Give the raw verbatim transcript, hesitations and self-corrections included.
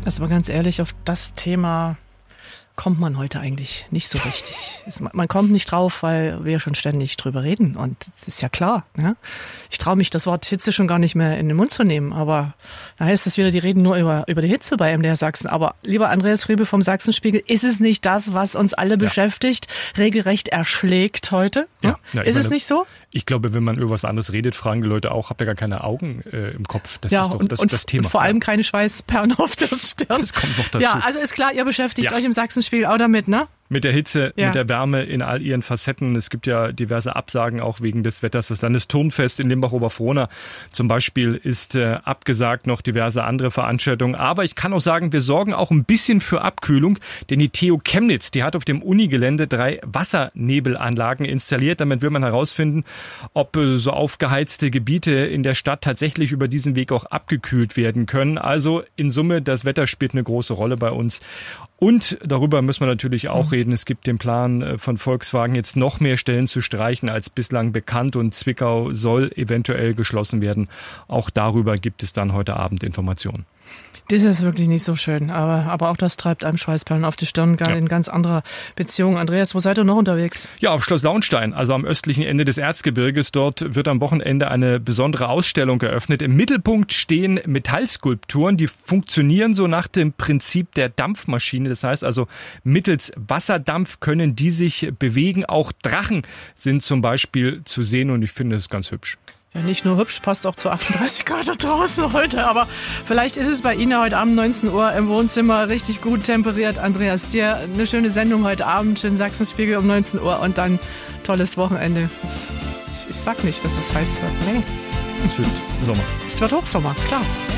Also mal ganz ehrlich, auf das Thema kommt man heute eigentlich nicht so richtig. Man kommt nicht drauf, weil wir schon ständig drüber reden. Und das ist ja klar. Ne? Ich traue mich, das Wort Hitze schon gar nicht mehr in den Mund zu nehmen. Aber da heißt es wieder, die reden nur über, über die Hitze bei M D R Sachsen. Aber lieber Andreas Friebe vom Sachsenspiegel, ist es nicht das, was uns alle ja. beschäftigt, regelrecht erschlägt heute? Ja. Ja, ist meine, es nicht so? Ich glaube, wenn man über was anderes redet, fragen die Leute auch, habt ihr gar keine Augen äh, im Kopf? Das ja, ist doch und, das, und, das Thema. Und vor allem keine Schweißperlen auf der Stirn. Das kommt noch dazu. Ja, also ist klar, ihr beschäftigt ja. euch im Sachsenspiegel auch damit, ne? Mit der Hitze, ja. mit der Wärme in all ihren Facetten. Es gibt ja diverse Absagen auch wegen des Wetters. Das Landesturnfest in Limbach-Oberfrohna zum Beispiel ist äh, abgesagt, noch diverse andere Veranstaltungen. Aber ich kann auch sagen, wir sorgen auch ein bisschen für Abkühlung, denn die T U Chemnitz, die hat auf dem Unigelände drei Wassernebelanlagen installiert. Damit will man herausfinden, ob äh, so aufgeheizte Gebiete in der Stadt tatsächlich über diesen Weg auch abgekühlt werden können. Also in Summe, das Wetter spielt eine große Rolle bei uns. Und darüber müssen wir natürlich auch reden. Es gibt den Plan von Volkswagen, jetzt noch mehr Stellen zu streichen als bislang bekannt. Und Zwickau soll eventuell geschlossen werden. Auch darüber gibt es dann heute Abend Informationen. Das ist wirklich nicht so schön, aber, aber auch das treibt einem Schweißperlen auf die Stirn, gar ja. in ganz anderer Beziehung. Andreas, wo seid ihr noch unterwegs? Ja, auf Schloss Launstein, also am östlichen Ende des Erzgebirges. Dort wird am Wochenende eine besondere Ausstellung eröffnet. Im Mittelpunkt stehen Metallskulpturen, die funktionieren so nach dem Prinzip der Dampfmaschine. Das heißt also, mittels Wasserdampf können die sich bewegen. Auch Drachen sind zum Beispiel zu sehen und ich finde es ganz hübsch. Ja, nicht nur hübsch, passt auch zu achtunddreißig Grad da draußen heute, aber vielleicht ist es bei Ihnen heute Abend neunzehn Uhr im Wohnzimmer richtig gut temperiert. Andreas, dir eine schöne Sendung heute Abend, schönen Sachsenspiegel um neunzehn Uhr und dann tolles Wochenende. Ich, ich sag nicht, dass es heiß wird. Nee. Es wird Sommer. Es wird Hochsommer, klar.